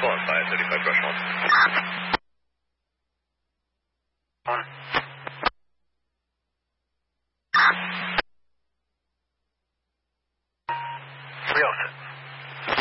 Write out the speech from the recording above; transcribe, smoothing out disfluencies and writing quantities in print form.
on 535 brush on. On. 3 all set.